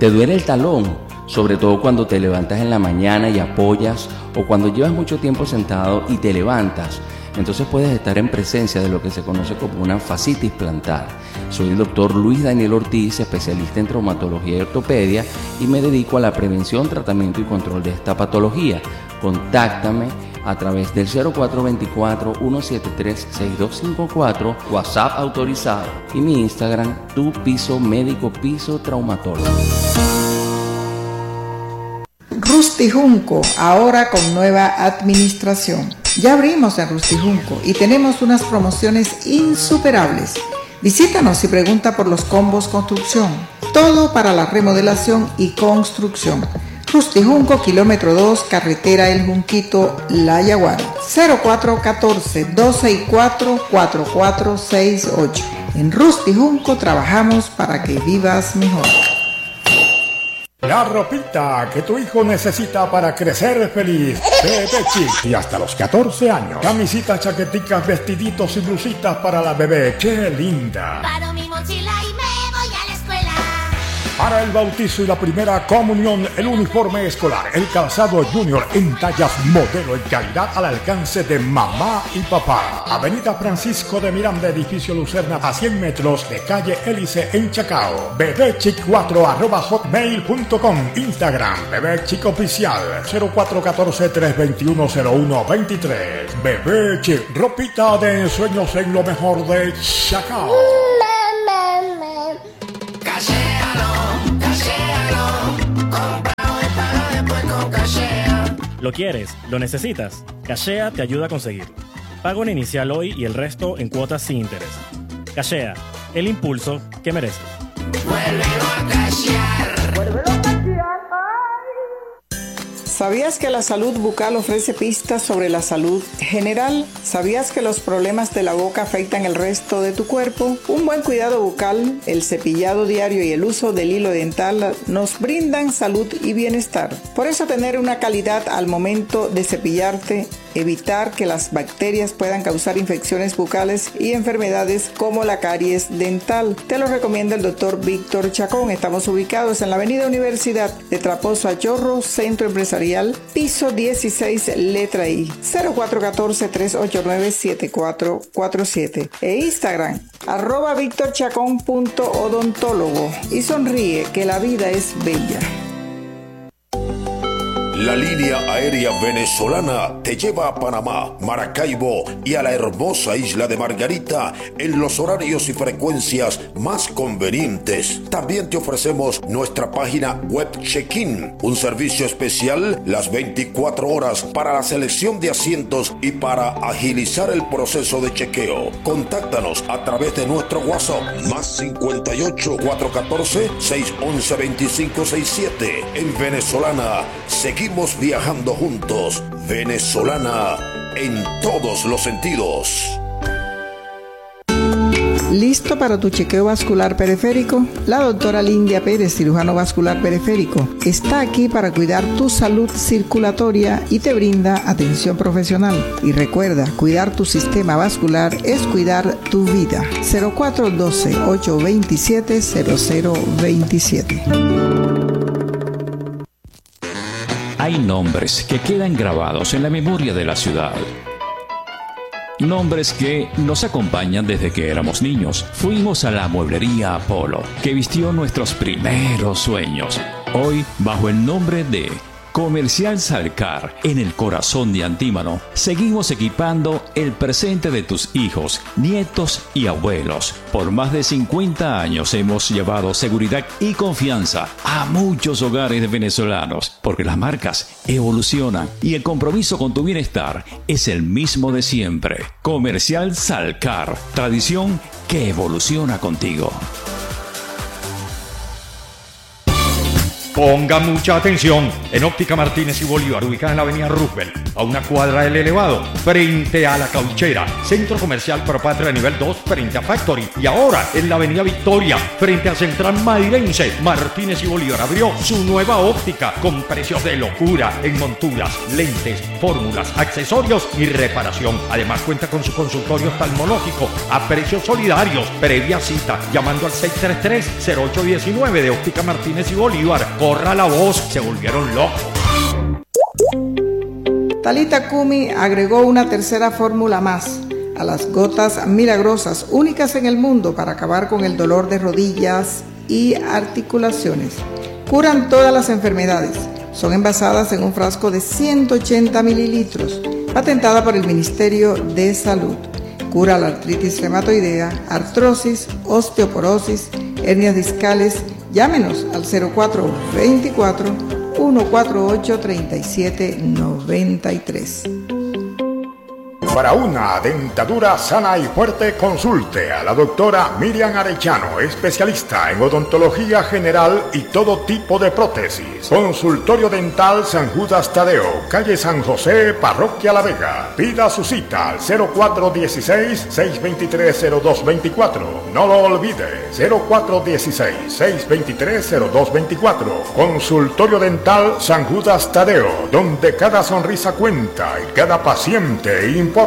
te duele el talón, sobre todo cuando te levantas en la mañana y apoyas, o cuando llevas mucho tiempo sentado y te levantas, entonces puedes estar en presencia de lo que se conoce como una fascitis plantar. Soy el doctor Luis Daniel Ortiz, especialista en traumatología y ortopedia, y me dedico a la prevención, tratamiento y control de esta patología. Contáctame a través del 0424-173-6254, WhatsApp autorizado, y mi Instagram, Tu Piso Médico Piso Traumatólogo. Rusty Junco, ahora con nueva administración. Ya abrimos en Rusty Junco y tenemos unas promociones insuperables. Visítanos y pregunta por los combos construcción. Todo para la remodelación y construcción. Rusty Junco, kilómetro 2, carretera El Junquito, La Yaguara. 0414-264-4468. En Rusty Junco trabajamos para que vivas mejor. La ropita que tu hijo necesita para crecer feliz. Bebé Chic. Y hasta los 14 años. Camisitas, chaqueticas, vestiditos y blusitas para la bebé. ¡Qué linda! Paro mi mochila y me voy a la escuela. Para el bautizo y la primera comunión, el uniforme escolar, el calzado junior en tallas modelo y calidad al alcance de mamá y papá. Avenida Francisco de Miranda, edificio Lucerna, a 100 metros de calle Hélice en Chacao. bebechic4@hotmail.com. Instagram, Bebechic Oficial, 0414-321-0123. Bebé Chic, ropita de ensueños en lo mejor de Chacao. ¿Lo quieres? ¿Lo necesitas? Cashea te ayuda a conseguirlo. Paga un inicial hoy y el resto en cuotas sin interés. Cashea, el impulso que mereces. Vuélvelo a cashear. Vuélvelo a cashear. ¿Sabías que la salud bucal ofrece pistas sobre la salud general? ¿Sabías que los problemas de la boca afectan el resto de tu cuerpo? Un buen cuidado bucal, el cepillado diario y el uso del hilo dental nos brindan salud y bienestar. Por eso tener una calidad al momento de cepillarte, evitar que las bacterias puedan causar infecciones bucales y enfermedades como la caries dental. Te lo recomienda el doctor Víctor Chacón. Estamos ubicados en la avenida Universidad de Traposo a Chorro, Centro Empresarial, piso 16, letra I, 0414-389-7447. E Instagram, @victorchacon.odontólogo. Y sonríe, que la vida es bella. La línea aérea venezolana te lleva a Panamá, Maracaibo y a la hermosa isla de Margarita en los horarios y frecuencias más convenientes. También te ofrecemos nuestra página web Check-in, un servicio especial las 24 horas para la selección de asientos y para agilizar el proceso de chequeo. Contáctanos a través de nuestro WhatsApp más 58 414 611 2567. En Venezolana seguimos viajando juntos. Venezolana en todos los sentidos. ¿Listo para tu chequeo vascular periférico? La doctora Lindia Pérez, cirujano vascular periférico, está aquí para cuidar tu salud circulatoria y te brinda atención profesional. Y recuerda, cuidar tu sistema vascular es cuidar tu vida. 0412-827-0027. Hay nombres que quedan grabados en la memoria de la ciudad. Nombres que nos acompañan desde que éramos niños. Fuimos a la mueblería Apolo, que vistió nuestros primeros sueños. Hoy, bajo el nombre de Comercial Salcar, en el corazón de Antímano, seguimos equipando el presente de tus hijos, nietos y abuelos. Por más de 50 años hemos llevado seguridad y confianza a muchos hogares de venezolanos, porque las marcas evolucionan y el compromiso con tu bienestar es el mismo de siempre. Comercial Salcar, tradición que evoluciona contigo. Ponga mucha atención. En Óptica Martínez y Bolívar, ubicada en la avenida Roosevelt, a una cuadra del elevado, frente a la Cauchera, Centro Comercial Propatria de nivel 2, frente a Factory. Y ahora en la avenida Victoria, frente a Central Madilense, Martínez y Bolívar abrió su nueva óptica con precios de locura en monturas, lentes, fórmulas, accesorios y reparación. Además cuenta con su consultorio oftalmológico a precios solidarios, previa cita, llamando al 633-0819 de Óptica Martínez y Bolívar. Corra la voz, se volvieron locos. Talita Kumi agregó una tercera fórmula más a las gotas milagrosas, únicas en el mundo para acabar con el dolor de rodillas y articulaciones. Curan todas las enfermedades. Son envasadas en un frasco de 180 mililitros, patentada por el Ministerio de Salud. Cura la artritis reumatoidea, artrosis, osteoporosis, hernias discales. Llámenos al 0424-148-3793. Para una dentadura sana y fuerte, consulte a la doctora Miriam Arellano, especialista en odontología general y todo tipo de prótesis. Consultorio Dental San Judas Tadeo, calle San José, Parroquia La Vega. Pida su cita al 0416-623-0224. No lo olvide, 0416-623-0224. Consultorio Dental San Judas Tadeo, donde cada sonrisa cuenta y cada paciente importa.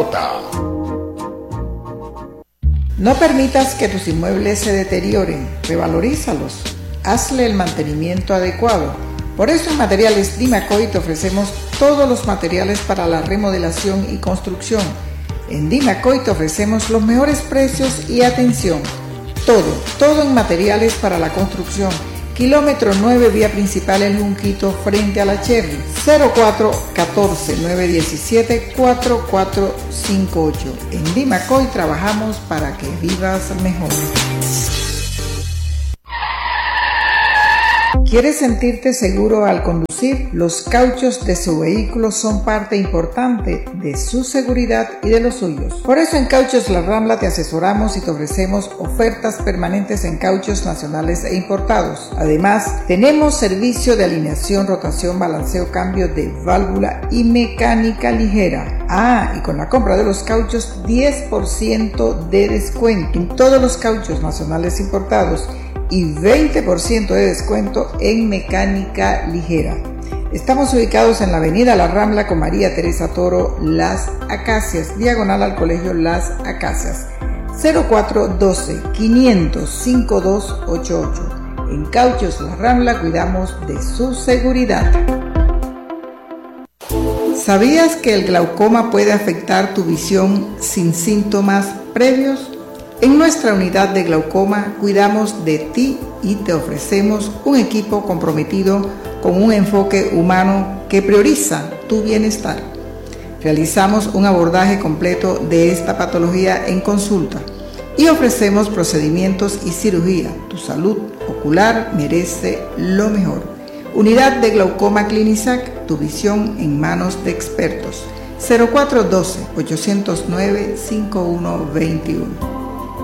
No permitas que tus inmuebles se deterioren, revalorízalos, hazle el mantenimiento adecuado. Por eso en Materiales Dimacoy te ofrecemos todos los materiales para la remodelación y construcción. En Dimacoy te ofrecemos los mejores precios y atención. Todo en materiales para la construcción. Kilómetro 9, vía principal El Junquito, frente a la Cherry. 0414-917-4458. En Dimacoy trabajamos para que vivas mejor. ¿Quieres sentirte seguro al conducir? Los cauchos de su vehículo son parte importante de su seguridad y de los suyos. Por eso en Cauchos La Rambla te asesoramos y te ofrecemos ofertas permanentes en cauchos nacionales e importados. Además, tenemos servicio de alineación, rotación, balanceo, cambio de válvula y mecánica ligera. Y con la compra de los cauchos, 10% de descuento en todos los cauchos nacionales importados y 20% de descuento en mecánica ligera. Estamos ubicados en la avenida La Rambla con María Teresa Toro, Las Acacias, diagonal al Colegio Las Acacias. 0412-500-5288. En Cauchos La Rambla cuidamos de su seguridad. ¿Sabías que el glaucoma puede afectar tu visión sin síntomas previos? En nuestra unidad de glaucoma cuidamos de ti y te ofrecemos un equipo comprometido con un enfoque humano que prioriza tu bienestar. Realizamos un abordaje completo de esta patología en consulta y ofrecemos procedimientos y cirugía. Tu salud ocular merece lo mejor. Unidad de glaucoma Clinisac, tu visión en manos de expertos. 0412-809-5121.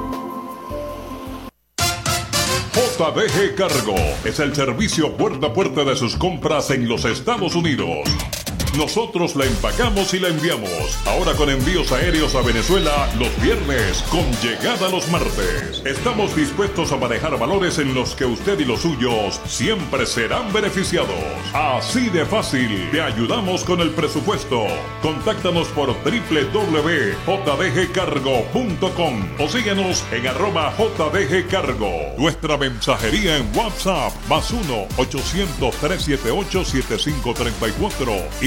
JDG Cargo es el servicio puerta a puerta de sus compras en los Estados Unidos. Nosotros la empacamos y la enviamos. Ahora con envíos aéreos a Venezuela los viernes, con llegada los martes. Estamos dispuestos a manejar valores en los que usted y los suyos siempre serán beneficiados. Así de fácil, te ayudamos con el presupuesto. Contáctanos por www.jdgcargo.com o síguenos en @jdgcargo. Nuestra mensajería en WhatsApp, +1 800-378-7534 y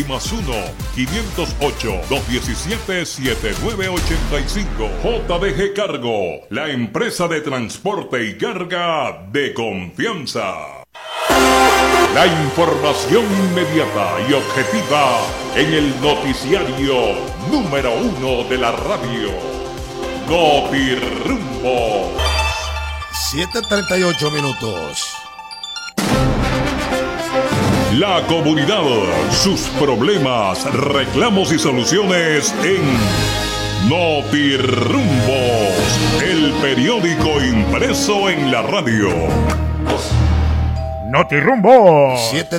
+1-508-217-7985. JDG Cargo, la empresa de transporte y carga de confianza. La información inmediata y objetiva en el noticiario número 1 de la radio. Notirumbo. 7:38 minutos. La comunidad, sus problemas, reclamos y soluciones en Notirumbos, el periódico impreso en la radio. Notirumbo.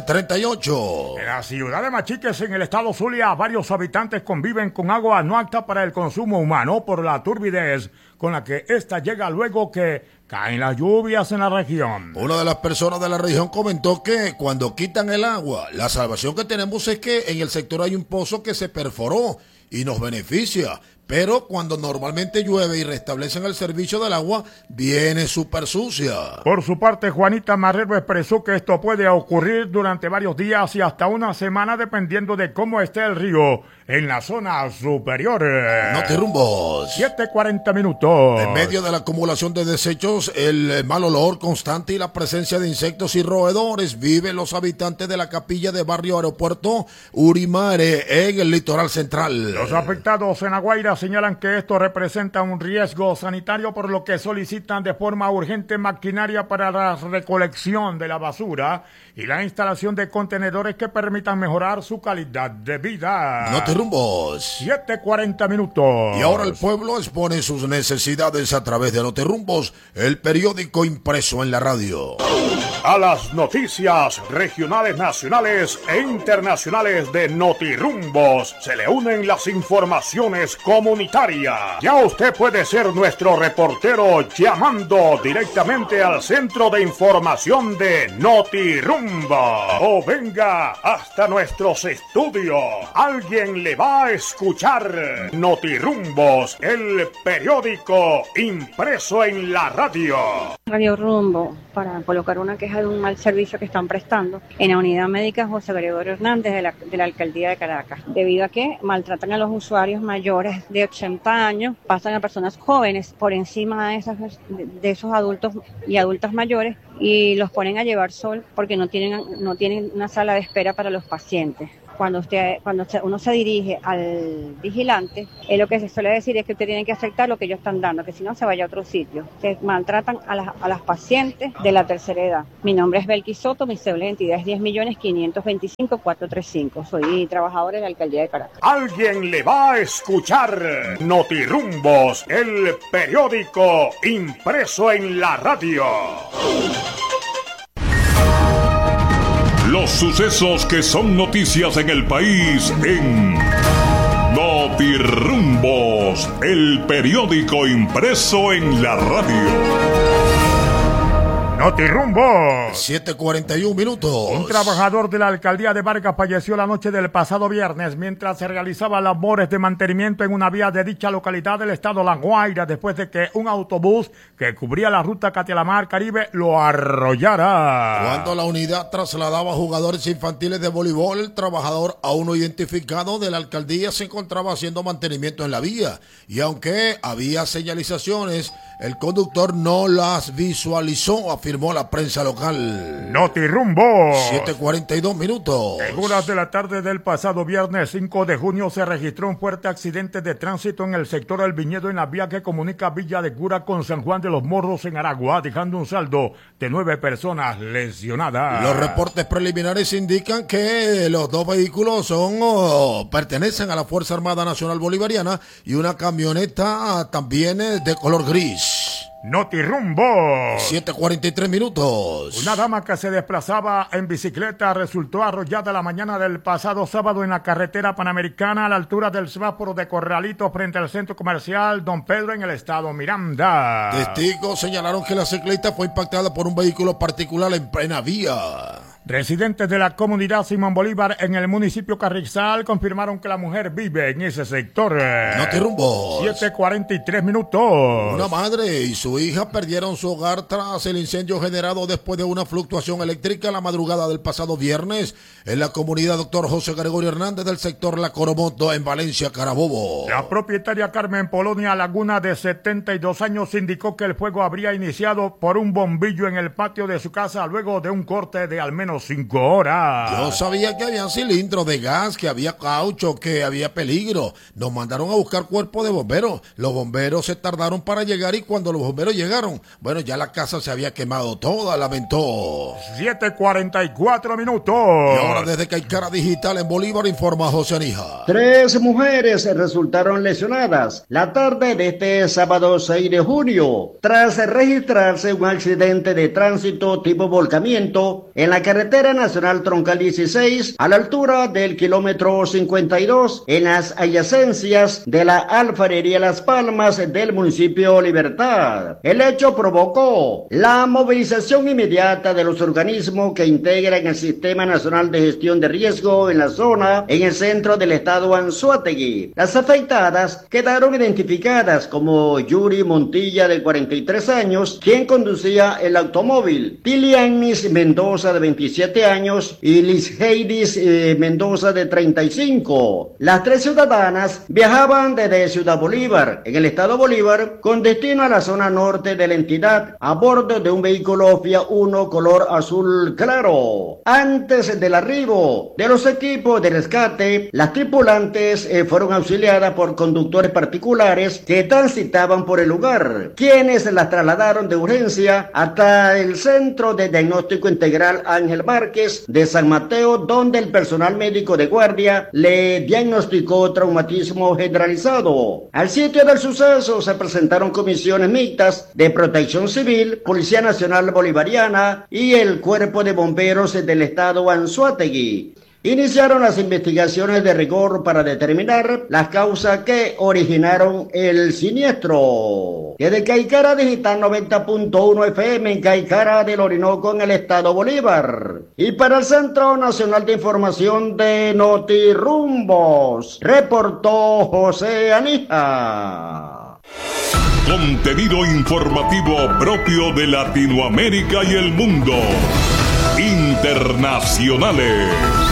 7:38. En la ciudad de Machiques, en el estado Zulia, varios habitantes conviven con agua no apta para el consumo humano por la turbidez con la que esta llega luego que caen las lluvias en la región. Una de las personas de la región comentó que cuando quitan el agua, la salvación que tenemos es que en el sector hay un pozo que se perforó y nos beneficia. Pero cuando normalmente llueve y restablecen el servicio del agua, viene súper sucia. Por su parte, Juanita Marrero expresó que esto puede ocurrir durante varios días y hasta una semana dependiendo de cómo esté el río en la zona superior. Notirumbos. 7:40 minutos. En medio de la acumulación de desechos, el mal olor constante y la presencia de insectos y roedores, viven los habitantes de la capilla de Barrio Aeropuerto Urimare en el litoral central. Los afectados en La Guaira señalan que esto representa un riesgo sanitario, por lo que solicitan de forma urgente maquinaria para la recolección de la basura y la instalación de contenedores que permitan mejorar su calidad de vida. Notirumbos. 7:40 minutos. Y ahora el pueblo expone sus necesidades a través de Notirumbos, el periódico impreso en la radio. A las noticias regionales, nacionales e internacionales de Notirumbos se le unen las informaciones comunitarias. Ya usted puede ser nuestro reportero llamando directamente al centro de información de Notirumbo. O venga hasta nuestros estudios. Alguien le va a escuchar. Notirumbos, el periódico impreso en la radio. Radio Rumbo, para colocar una queja de un mal servicio que están prestando en la unidad médica José Gregorio Hernández de la alcaldía de Caracas, debido a que maltratan a los usuarios mayores de 80 años, pasan a personas jóvenes por encima de esos adultos y adultas mayores y los ponen a llevar sol porque no tienen una sala de espera para los pacientes. Cuando uno se dirige al vigilante, lo que se suele decir es que usted tiene que aceptar lo que ellos están dando, que si no se vaya a otro sitio. Se maltratan a las pacientes de la tercera edad. Mi nombre es Belkis Soto, mi cédula de identidad es 10.525.435. Soy trabajadora de la alcaldía de Caracas. Alguien le va a escuchar. Notirumbos, el periódico impreso en la radio. Los sucesos que son noticias en el país en Notirumbos, el periódico impreso en la radio. Notirumbos. 7:41 minutos. Un trabajador de la alcaldía de Vargas falleció la noche del pasado viernes mientras se realizaba labores de mantenimiento en una vía de dicha localidad del estado La Guaira, después de que un autobús que cubría la ruta Catialamar Caribe lo arrollara. Cuando la unidad trasladaba jugadores infantiles de voleibol, el trabajador aún no identificado de la alcaldía se encontraba haciendo mantenimiento en la vía. Y aunque había señalizaciones, el conductor no las visualizó, afirmó la prensa local. Notirumbo. 7:42 minutos. En horas de la tarde del pasado viernes 5 de junio se registró un fuerte accidente de tránsito en el sector del Viñedo, en la vía que comunica Villa de Cura con San Juan de los Morros en Aragua, dejando un saldo de 9 personas lesionadas. Los reportes preliminares indican que los dos vehículos pertenecen a la Fuerza Armada Nacional Bolivariana y una camioneta también de color gris. Notirumbo. 7:43 minutos. Una dama que se desplazaba en bicicleta resultó arrollada la mañana del pasado sábado en la carretera panamericana a la altura del semáforo de Corralito frente al centro comercial Don Pedro en el estado Miranda. Testigos señalaron que la ciclista fue impactada por un vehículo particular en plena vía. Residentes de la comunidad Simón Bolívar en el municipio Carrizal confirmaron que la mujer vive en ese sector. Notirumbo. 7:43 minutos. Una madre y su hija perdieron su hogar tras el incendio generado después de una fluctuación eléctrica la madrugada del pasado viernes en la comunidad Dr. José Gregorio Hernández del sector La Coromoto en Valencia, Carabobo. La propietaria Carmen Polonia Laguna, de 72 años, indicó que el fuego habría iniciado por un bombillo en el patio de su casa luego de un corte de al menos menos 5 horas. Yo sabía que había cilindros de gas, que había caucho, que había peligro. Nos mandaron a buscar cuerpo de bomberos. Los bomberos se tardaron para llegar y cuando los bomberos llegaron, bueno, ya la casa se había quemado toda, lamentó. 7:44 minutos. Y ahora desde Caicara Digital en Bolívar informa José Anija. 3 mujeres resultaron lesionadas la tarde de este sábado 6 de junio, tras registrarse un accidente de tránsito tipo volcamiento en la carretera nacional troncal 16 a la altura del kilómetro 52 en las adyacencias de la alfarería Las Palmas del municipio Libertad. El hecho provocó la movilización inmediata de los organismos que integran el Sistema Nacional de Gestión de Riesgo en la zona en el centro del estado Anzoátegui. Las afectadas quedaron identificadas como Yuri Montilla, de 43 años, quien conducía el automóvil, Tilianis Mendoza, de 27 años, y Liz Heidis Mendoza, de 35. Las 3 ciudadanas viajaban desde Ciudad Bolívar, en el estado Bolívar, con destino a la zona norte de la entidad, a bordo de un vehículo Fiat Uno color azul claro. Antes del arribo de los equipos de rescate, las tripulantes fueron auxiliadas por conductores particulares que transitaban por el lugar, quienes las trasladaron de urgencia hasta el Centro de Diagnóstico Integral Ángel Márquez de San Mateo, donde el personal médico de guardia le diagnosticó traumatismo generalizado. Al sitio del suceso se presentaron comisiones mixtas de Protección Civil, Policía Nacional Bolivariana y el Cuerpo de Bomberos del estado Anzoátegui. Iniciaron las investigaciones de rigor para determinar las causas que originaron el siniestro. Desde Caicara Digital 90.1 FM en Caicara del Orinoco, en el estado Bolívar. Y para el Centro Nacional de Información de Notirumbos, reportó José Anija. Contenido informativo propio de Latinoamérica y el mundo. Internacionales.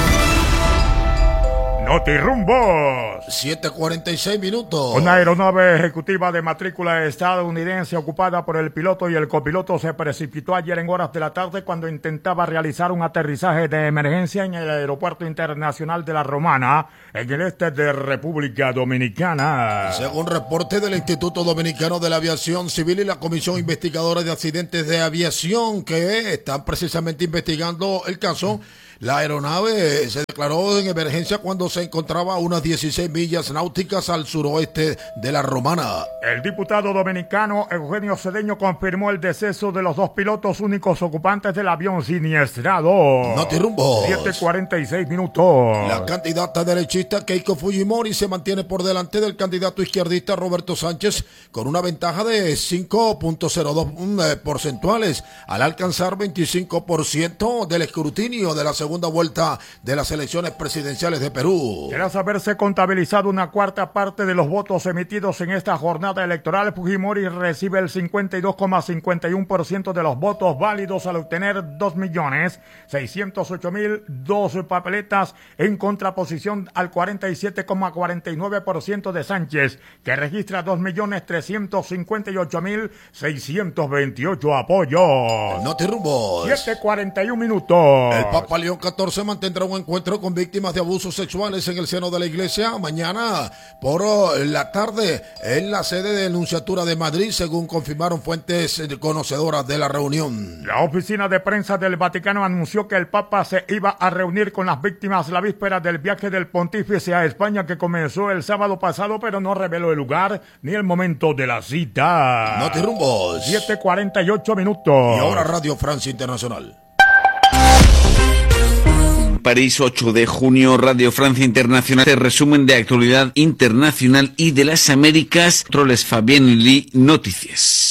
Notirumbos. 7:46 minutos. Una aeronave ejecutiva de matrícula estadounidense ocupada por el piloto y el copiloto se precipitó ayer en horas de la tarde cuando intentaba realizar un aterrizaje de emergencia en el Aeropuerto Internacional de La Romana, en el este de República Dominicana. Según reporte del Instituto Dominicano de la Aviación Civil y la Comisión Investigadora de Accidentes de Aviación, que están precisamente investigando el caso, la aeronave se declaró en emergencia cuando se encontraba a unas 16 millas náuticas al suroeste de La Romana. El diputado dominicano Eugenio Cedeño confirmó el deceso de los 2 pilotos únicos ocupantes del avión siniestrado. Notirumbos. 7:46 minutos. La candidata derechista Keiko Fujimori se mantiene por delante del candidato izquierdista Roberto Sánchez con una ventaja de 5.02 porcentuales al alcanzar 25% del escrutinio de la segunda vuelta de las elecciones presidenciales de Perú. Tras haberse contabilizado una cuarta parte de los votos emitidos en esta jornada electoral, Fujimori recibe el 52,51% de los votos válidos al obtener 2.608.002 papeletas, en contraposición al 47,49% de Sánchez, que registra 2.358.628 apoyos. Notirumbos. 7:41 minutos. El Papa León XIV mantendrá un encuentro con víctimas de abusos sexuales en el seno de la iglesia mañana por la tarde en la sede de Nunciatura de Madrid, según confirmaron fuentes conocedoras de la reunión. La oficina de prensa del Vaticano anunció que el Papa se iba a reunir con las víctimas la víspera del viaje del pontífice a España, que comenzó el sábado pasado, pero no reveló el lugar ni el momento de la cita. Notirumbos. 7:48 minutos. Y ahora Radio Francia Internacional. París, 8 de junio, Radio Francia Internacional, resumen de actualidad internacional y de las Américas. Troles Fabien Lee, noticias.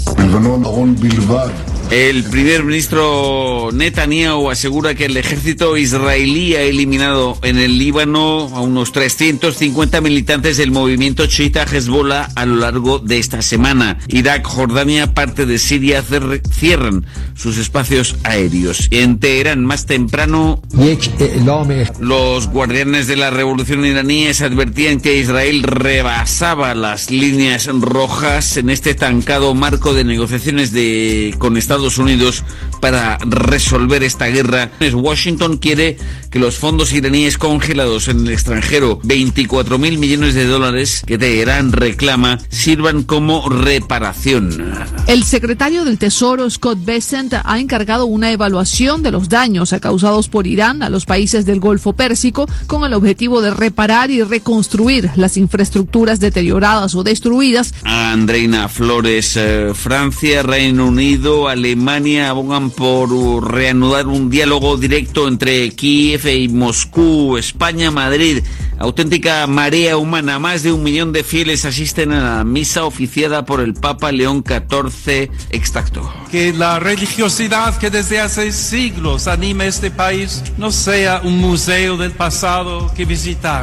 El primer ministro Netanyahu asegura que el ejército israelí ha eliminado en el Líbano a unos 350 militantes del movimiento chiita Hezbollah a lo largo de esta semana. Irak, Jordania, parte de Siria cierran sus espacios aéreos. En Teherán, más temprano, los guardianes de la revolución iraníes advertían que Israel rebasaba las líneas rojas en este estancado marco de negociaciones con Estados Estados Unidos para resolver esta guerra. Washington quiere que los fondos iraníes congelados en el extranjero, 24.000 millones de dólares que Teherán reclama, sirvan como reparación. El secretario del Tesoro, Scott Bessent, ha encargado una evaluación de los daños causados por Irán a los países del Golfo Pérsico con el objetivo de reparar y reconstruir las infraestructuras deterioradas o destruidas. Andreina Flores, Francia, Reino Unido, Alemania abogan por reanudar un diálogo directo entre Kiev y Moscú. España, Madrid, auténtica marea humana. Más de 1 millón de fieles asisten a la misa oficiada por el Papa León XIV extacto. Que la religiosidad que desde hace siglos anima este país no sea un museo del pasado que visitar.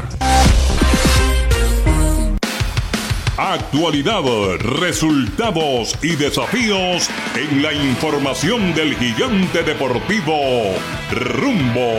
Actualidad, resultados y desafíos en la información del gigante deportivo Rumbo.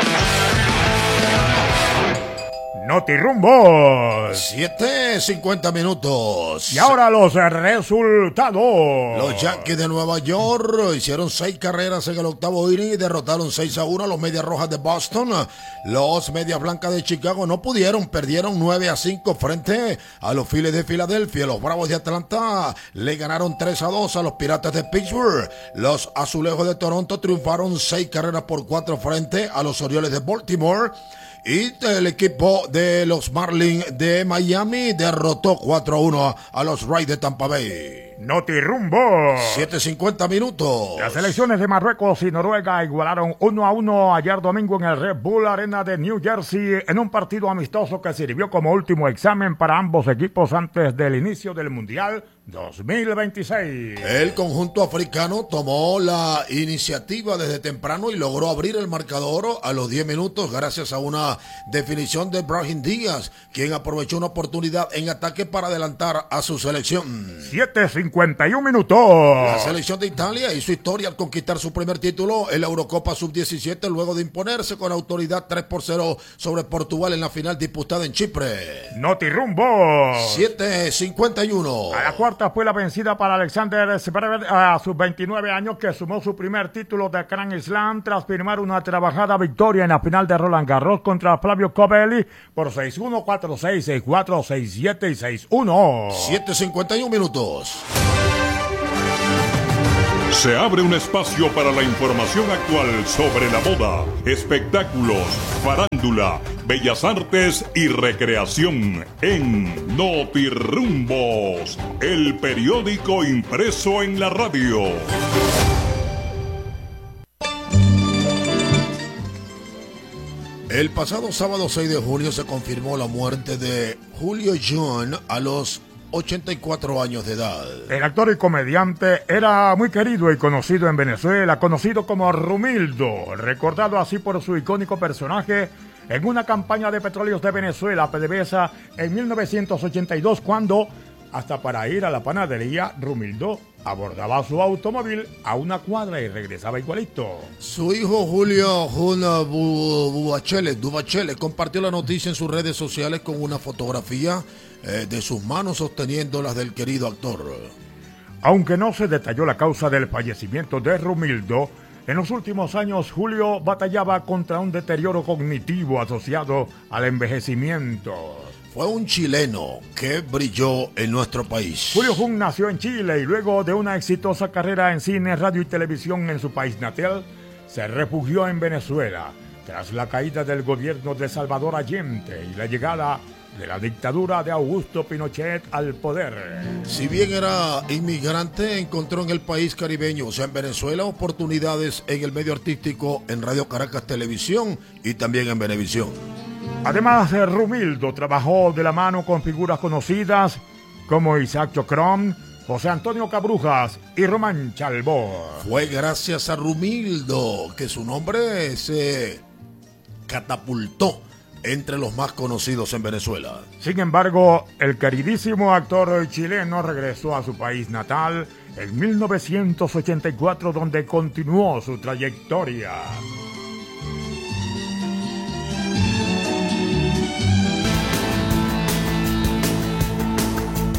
Notirrumbos. 7:50 minutos. Y ahora los resultados. Los Yankees de Nueva York hicieron 6 carreras en el octavo inning y derrotaron 6-1 a los Medias Rojas de Boston. Los Medias Blancas de Chicago no pudieron, perdieron 9-5 frente a los Phillies de Filadelfia. Los Bravos de Atlanta le ganaron 3-2 a los Piratas de Pittsburgh. Los Azulejos de Toronto triunfaron 6 carreras por 4 frente a los Orioles de Baltimore. Y el equipo de los Marlins de Miami derrotó 4-1 a los Rays de Tampa Bay. Notirumbo. 7:50 minutos. Las selecciones de Marruecos y Noruega igualaron 1-1 ayer domingo en el Red Bull Arena de New Jersey en un partido amistoso que sirvió como último examen para ambos equipos antes del inicio del Mundial 2026. El conjunto africano tomó la iniciativa desde temprano y logró abrir el marcador a los 10 minutos gracias a una definición de Brahim Díaz, quien aprovechó una oportunidad en ataque para adelantar a su selección. 7:51 minutos. La selección de Italia hizo historia al conquistar su primer título en la Eurocopa Sub-17 luego de imponerse con autoridad 3-0 sobre Portugal en la final disputada en Chipre. Notirumbo. 7:51. A la cuarta fue la vencida para Alexander Zverev a sus 29 años, que sumó su primer título de Grand Slam tras firmar una trabajada victoria en la final de Roland Garros contra Flavio Covelli por 6-1, 4-6, 6-4, 6-7 y 6-1. 7:51 minutos. Se abre un espacio para la información actual sobre la moda, espectáculos, farándula, bellas artes y recreación en Notirrumbos, el periódico impreso en la radio. El pasado sábado 6 de junio se confirmó la muerte de Julio John a los 84 años de edad. El actor y comediante era muy querido y conocido en Venezuela, conocido como Rumildo, recordado así por su icónico personaje en una campaña de Petróleos de Venezuela, PDVSA, en 1982, cuando, hasta para ir a la panadería, Rumildo abordaba su automóvil a una cuadra y regresaba igualito. Su hijo Julio Duvachele compartió la noticia en sus redes sociales con una fotografía de sus manos sosteniendo las del querido actor. Aunque no se detalló la causa del fallecimiento de Rumildo, en los últimos años Julio batallaba contra un deterioro cognitivo asociado al envejecimiento. Fue un chileno que brilló en nuestro país. Julio Jun nació en Chile y luego de una exitosa carrera en cine, radio y televisión en su país natal, se refugió en Venezuela tras la caída del gobierno de Salvador Allende y la llegada de la dictadura de Augusto Pinochet al poder. Si bien era inmigrante, encontró en el país caribeño, o sea en Venezuela, oportunidades en el medio artístico en Radio Caracas Televisión y también en Venevisión. Además, Rumildo trabajó de la mano con figuras conocidas como Isaac Chocrón, José Antonio Cabrujas y Román Chalbó. Fue gracias a Rumildo que su nombre se catapultó entre los más conocidos en Venezuela. Sin embargo, el queridísimo actor chileno regresó a su país natal en 1984, donde continuó su trayectoria.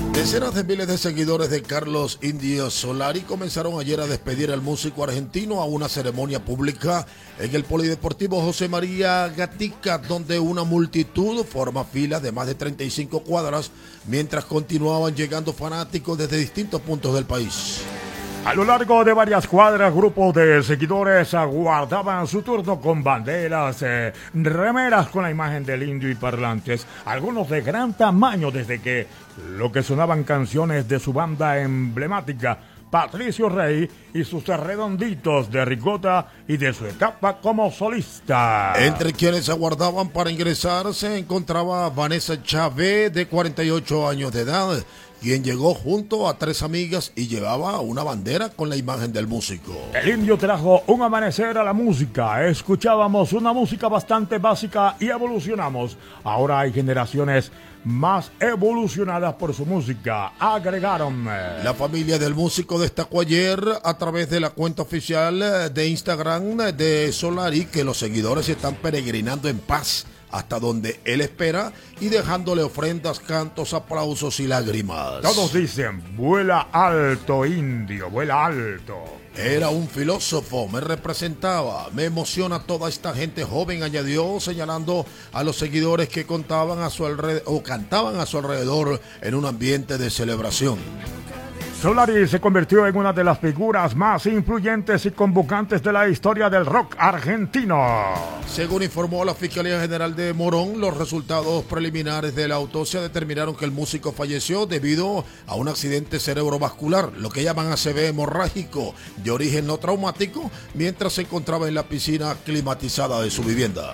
Decenas de miles de seguidores de Carlos Indio Solari comenzaron ayer a despedir al músico argentino a una ceremonia pública en el Polideportivo José María Gatica, donde una multitud forma filas de más de 35 cuadras mientras continuaban llegando fanáticos desde distintos puntos del país. A lo largo de varias cuadras, grupos de seguidores aguardaban su turno con banderas, remeras con la imagen del indio y parlantes, algunos de gran tamaño, desde que lo que sonaban canciones de su banda emblemática, Patricio Rey, y sus redonditos de ricota y de su etapa como solista. Entre quienes aguardaban para ingresar se encontraba Vanessa Chávez, de 48 años de edad, quien llegó junto a 3 amigas y llevaba una bandera con la imagen del músico. El indio trajo un amanecer a la música. Escuchábamos una música bastante básica y evolucionamos. Ahora hay generaciones más evolucionadas por su música, agregaron. La familia del músico destacó ayer a través de la cuenta oficial de Instagram de Solari que los seguidores están peregrinando en paz hasta donde él espera y dejándole ofrendas, cantos, aplausos y lágrimas. Todos dicen, vuela alto, indio, vuela alto. Era un filósofo, me representaba, me emociona toda esta gente joven, añadió, señalando a los seguidores que cantaban a su alrededor en un ambiente de celebración. Solari se convirtió en una de las figuras más influyentes y convocantes de la historia del rock argentino. Según informó la Fiscalía General de Morón, los resultados preliminares de la autopsia determinaron que el músico falleció debido a un accidente cerebrovascular, lo que llaman ACV hemorrágico, de origen no traumático, mientras se encontraba en la piscina climatizada de su vivienda.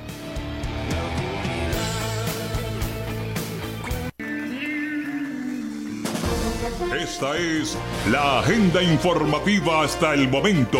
Esta es la agenda informativa hasta el momento.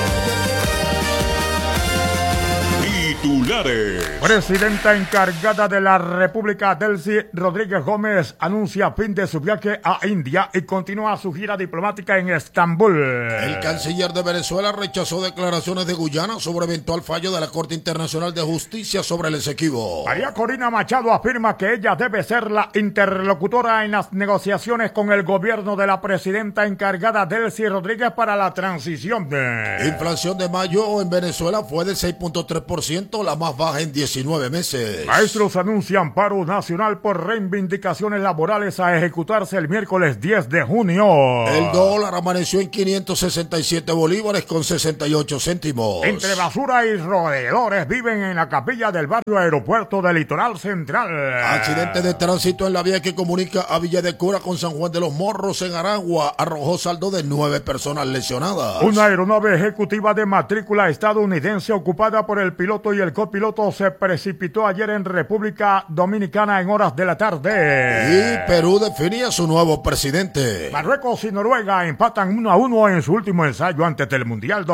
Titulares. Presidenta encargada de la República, Delcy Rodríguez Gómez, anuncia fin de su viaje a India y continúa su gira diplomática en Estambul. El canciller de Venezuela rechazó declaraciones de Guyana sobre eventual fallo de la Corte Internacional de Justicia sobre el Esequibo. María Corina Machado afirma que ella debe ser la interlocutora en las negociaciones con el gobierno de la presidenta encargada, Delcy Rodríguez, para la transición. Inflación de mayo en Venezuela fue del 6.3%, la más baja en 19 meses. Maestros anuncian paro nacional por reivindicaciones laborales a ejecutarse el miércoles 10 de junio. El dólar amaneció en 567 bolívares con 68 céntimos. Entre basura y roedores viven en la capilla del barrio Aeropuerto del Litoral Central. Accidente de tránsito en la vía que comunica a Villa de Cura con San Juan de los Morros en Aragua arrojó saldo de 9 personas lesionadas. Una aeronave ejecutiva de matrícula estadounidense ocupada por el piloto y el copiloto se precipitó ayer en República Dominicana en horas de la tarde. Y Perú definía su nuevo presidente. Marruecos y Noruega empatan 1-1 en su último ensayo antes del Mundial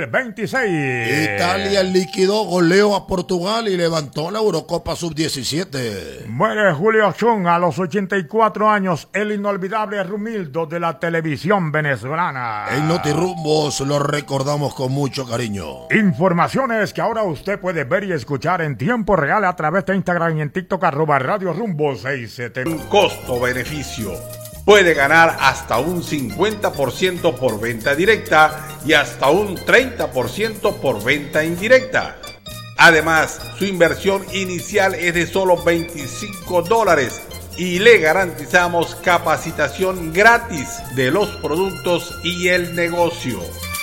2026. Italia liquidó, goleó a Portugal y levantó la Eurocopa Sub-17. Muere Julio Chong a los 84 años, el inolvidable Rumildo de la televisión venezolana. En Notirumbos lo recordamos con mucho cariño. Informaciones que ahora usted puede ver y escuchar en tiempo real a través de Instagram y en TikTok @Radio Rumbo 670. Costo-beneficio. Puede ganar hasta un 50% por venta directa y hasta un 30% por venta indirecta. Además, su inversión inicial es de solo $25 y le garantizamos capacitación gratis de los productos y el negocio.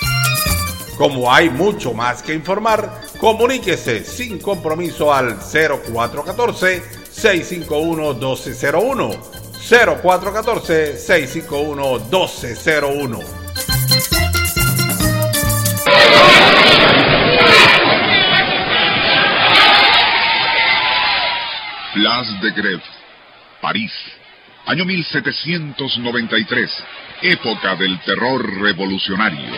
Como hay mucho más que informar, comuníquese sin compromiso al 0414-651-1201. 0414-651-1201. Place de Grève, París, año 1793, época del terror revolucionario.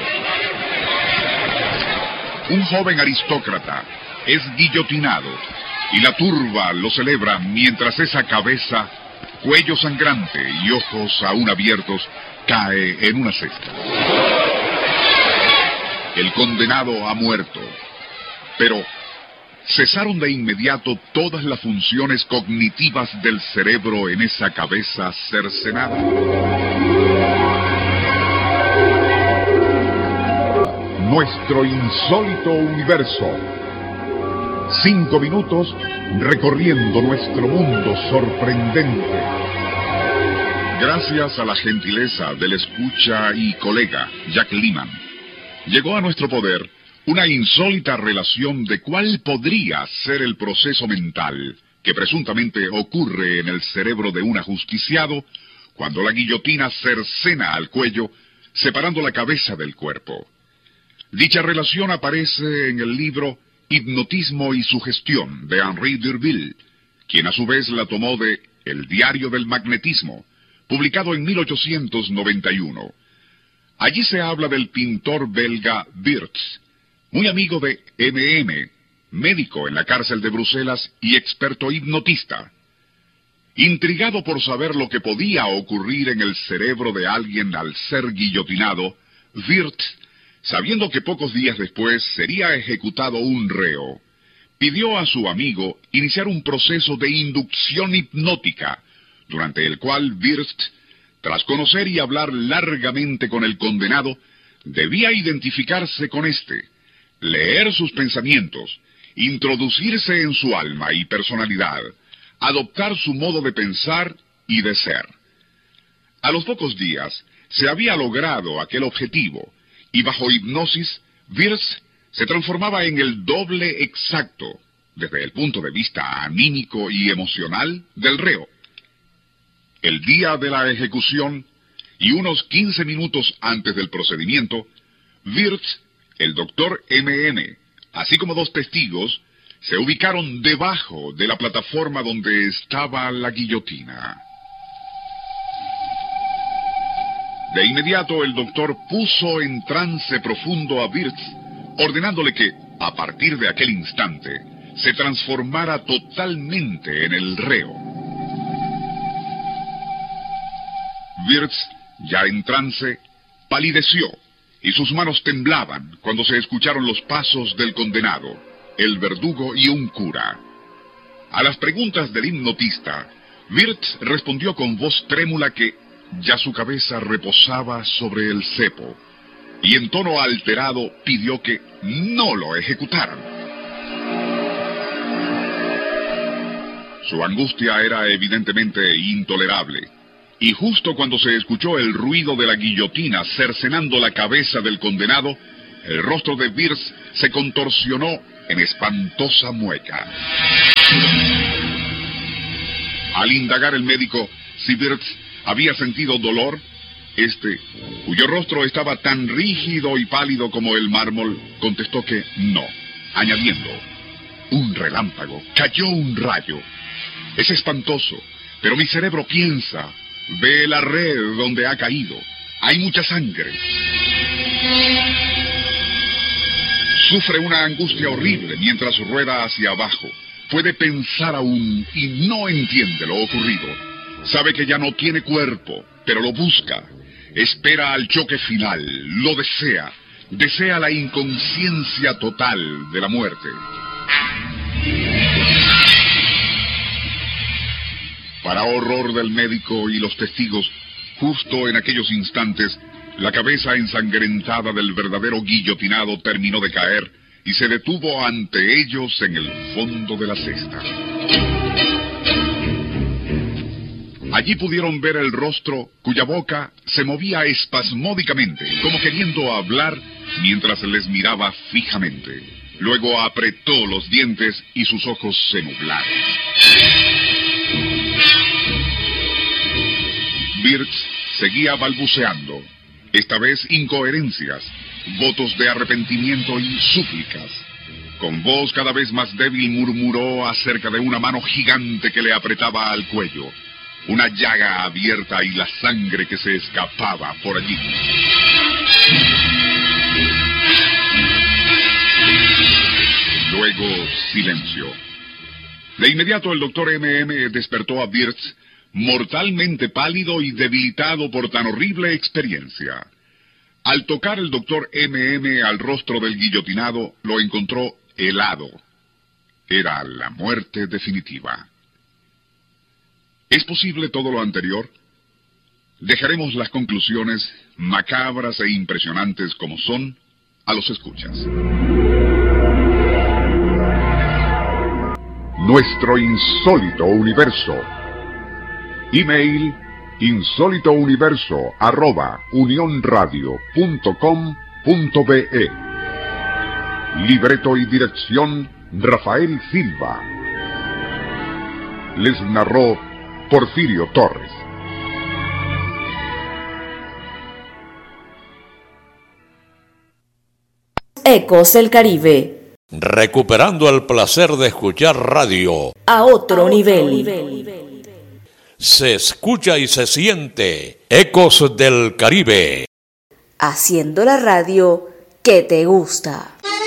Un joven aristócrata es guillotinado y la turba lo celebra mientras esa cabeza, cuello sangrante y ojos aún abiertos, cae en una cesta. El condenado ha muerto, pero cesaron de inmediato todas las funciones cognitivas del cerebro en esa cabeza cercenada. Nuestro insólito universo. 5 minutos recorriendo nuestro mundo sorprendente. Gracias a la gentileza del escucha y colega Jack Lehman, llegó a nuestro poder una insólita relación de cuál podría ser el proceso mental que presuntamente ocurre en el cerebro de un ajusticiado cuando la guillotina cercena al cuello, separando la cabeza del cuerpo. Dicha relación aparece en el libro Hipnotismo y Sugestión de Henri Durville, quien a su vez la tomó de El Diario del Magnetismo, publicado en 1891. Allí se habla del pintor belga Wirtz, muy amigo de M.M., médico en la cárcel de Bruselas y experto hipnotista. Intrigado por saber lo que podía ocurrir en el cerebro de alguien al ser guillotinado, Wirtz, sabiendo que pocos días después sería ejecutado un reo, pidió a su amigo iniciar un proceso de inducción hipnótica, durante el cual Wirtz, tras conocer y hablar largamente con el condenado, debía identificarse con éste, leer sus pensamientos, introducirse en su alma y personalidad, adoptar su modo de pensar y de ser. A los pocos días se había logrado aquel objetivo, y bajo hipnosis, Wirtz se transformaba en el doble exacto, desde el punto de vista anímico y emocional, del reo. El día de la ejecución, y unos 15 minutos antes del procedimiento, Wirtz, el doctor M.M., así como 2 testigos, se ubicaron debajo de la plataforma donde estaba la guillotina. De inmediato el doctor puso en trance profundo a Wirtz, ordenándole que, a partir de aquel instante, se transformara totalmente en el reo. Wirtz, ya en trance, palideció, y sus manos temblaban cuando se escucharon los pasos del condenado, el verdugo y un cura. A las preguntas del hipnotista, Wirtz respondió con voz trémula que ya su cabeza reposaba sobre el cepo, y en tono alterado pidió que no lo ejecutaran. Su angustia era evidentemente intolerable, y justo cuando se escuchó el ruido de la guillotina cercenando la cabeza del condenado, el rostro de Wirtz se contorsionó en espantosa mueca. Al indagar el médico si Wirtz había sentido dolor, cuyo rostro estaba tan rígido y pálido como el mármol, contestó que no, añadiendo: un relámpago, cayó un rayo. Es espantoso, pero mi cerebro piensa, ve la red donde ha caído, hay mucha sangre. Sufre una angustia horrible mientras rueda hacia abajo. Puede pensar aún y no entiende lo ocurrido. Sabe que ya no tiene cuerpo, pero lo busca. Espera al choque final, lo desea. Desea la inconsciencia total de la muerte. Para horror del médico y los testigos, justo en aquellos instantes, la cabeza ensangrentada del verdadero guillotinado terminó de caer y se detuvo ante ellos en el fondo de la cesta. Allí pudieron ver el rostro cuya boca se movía espasmódicamente, como queriendo hablar mientras les miraba fijamente. Luego apretó los dientes y sus ojos se nublaron. Wirtz seguía balbuceando, esta vez incoherencias, votos de arrepentimiento y súplicas. Con voz cada vez más débil murmuró acerca de una mano gigante que le apretaba al cuello, una llaga abierta y la sangre que se escapaba por allí. Luego silencio. De inmediato el doctor M.M. despertó a Wirtz, mortalmente pálido y debilitado por tan horrible experiencia. Al tocar el doctor M.M. al rostro del guillotinado, lo encontró helado. era la muerte definitiva. ¿Es posible todo lo anterior? Dejaremos las conclusiones, macabras e impresionantes como son, a los escuchas. Nuestro insólito universo. Email insólitouniverso@unionradio.com.be. Libreto y dirección Rafael Silva. Les narró Porfirio Torres. Ecos del Caribe. Recuperando el placer de escuchar radio a otro nivel. Se escucha y se siente Ecos del Caribe. Haciendo la radio que te gusta.